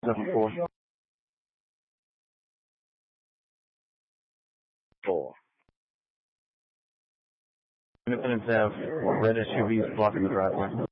Four. Independents have red SUVs blocking the driveway.